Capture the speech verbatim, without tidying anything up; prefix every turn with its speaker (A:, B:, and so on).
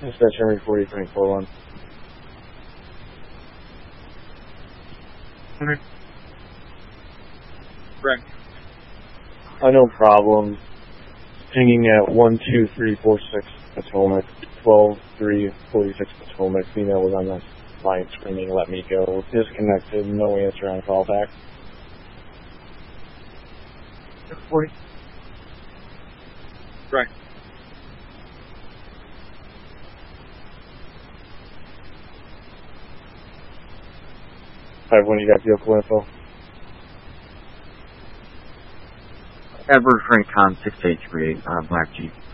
A: Dispatch Henry forty-three four one.
B: Henry. Greg.
A: I no problem. Pinging at one two three four six Potomac, twelve three forty-six Potomac. Female was on the line screaming, "Let me go." Disconnected, no answer on call back.
B: forty. Right.
A: five one, you got vehicle info?
C: Edward Frank Con six eight three eight, uh, Black Jeep.